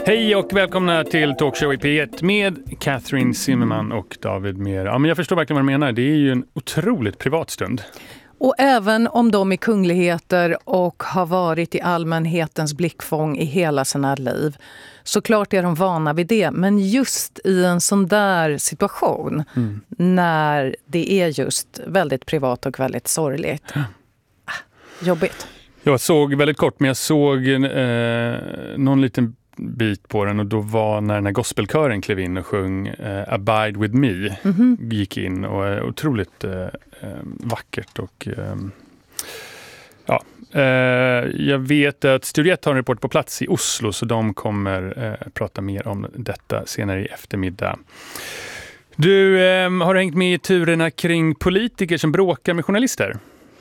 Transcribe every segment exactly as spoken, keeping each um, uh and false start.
Hej och välkomna till Talkshow i P ett med Catherine Zimmerman och David Mer. Ja, men jag förstår verkligen vad de menar. Det är ju en otroligt privat stund. Och även om de är kungligheter och har varit i allmänhetens blickfång i hela sina liv, så klart är de vana vid det. Men just i en sån där situation, mm. när det är just väldigt privat och väldigt sorgligt. Ja. Ah, jobbigt. Jag såg väldigt kort, men jag såg eh, någon liten bit på den, och då var när den här gospelkören klev in och sjöng uh, Abide with me, mm-hmm. gick in och uh, otroligt uh, um, vackert och um, ja, uh, jag vet att Studio ett har en report på plats i Oslo, så de kommer uh, prata mer om detta senare i eftermiddag. Du um, har hängt med i turerna kring politiker som bråkar med journalister.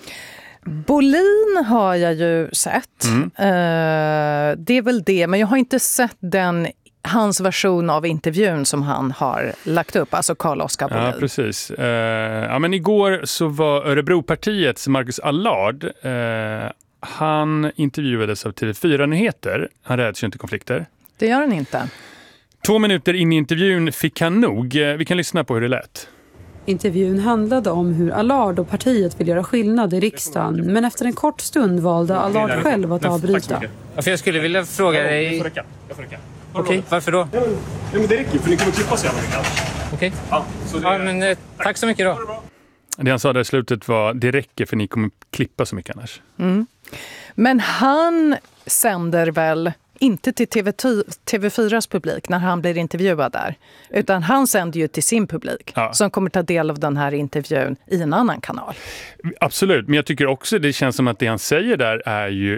Bolin har jag ju sett. Mm. Uh, det är väl det, men jag har inte sett den, hans version av intervjun som han har lagt upp, alltså Carl-Oskar Bolin. Ja, precis. Uh, ja, men igår så var Örebropartiets Marcus Allard, uh, han intervjuades av T V fyra-nyheter. Han räds ju inte konflikter. Det gör han inte. Två minuter in i intervjun fick han nog. Uh, vi kan lyssna på hur det lät. Intervjun handlade om hur Allard och partiet vill göra skillnad i riksdagen, men efter en kort stund valde Allard själv att avbryta. Ja, för jag skulle vilja fråga dig... Jag får räcka. Jag får räcka. Okej, okay, varför då? Ja, men det räcker, för ni kommer klippa så jävla mycket. Okej. Okay. Ja, så det... ja, men eh, tack så mycket då. Det han sa där i slutet var, det räcker för ni kommer klippa så mycket annars. Mm. Men han sänder väl inte till T V fyras publik när han blir intervjuad där. Utan han sänder ju till sin publik, ja, som kommer ta del av den här intervjun i en annan kanal. Absolut, men jag tycker också det känns som att det han säger där är ju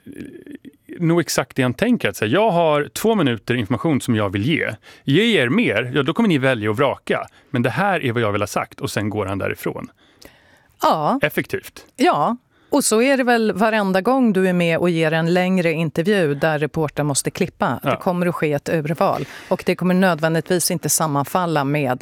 nog exakt det han tänker. Att säga, jag har två minuter information som jag vill ge. Ge er mer, ja, då kommer ni välja att vraka. Men det här är vad jag vill ha sagt, och sen går han därifrån. Ja. Effektivt. Ja. Och så är det väl varenda gång du är med och ger en längre intervju där reportern måste klippa. Ja. Det kommer att ske ett urval. Och det kommer nödvändigtvis inte sammanfalla med